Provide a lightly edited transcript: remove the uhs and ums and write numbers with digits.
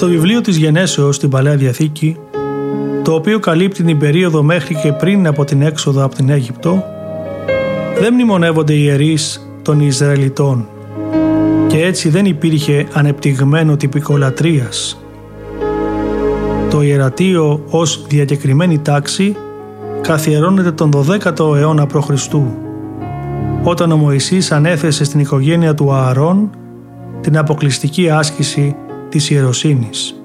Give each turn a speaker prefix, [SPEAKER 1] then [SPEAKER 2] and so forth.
[SPEAKER 1] Στο βιβλίο της Γενέσεως στην Παλαιά Διαθήκη, το οποίο καλύπτει την περίοδο μέχρι και πριν από την έξοδο από την Αίγυπτο, δεν μνημονεύονται οι ιερείς των Ισραηλιτών και έτσι δεν υπήρχε ανεπτυγμένο τυπικό λατρείας. Το ιερατείο ως διακεκριμένη τάξη καθιερώνεται τον 12ο αιώνα π.Χ., όταν ο Μωυσής ανέθεσε στην οικογένεια του Ααρών την αποκλειστική άσκηση της ιεροσύνης.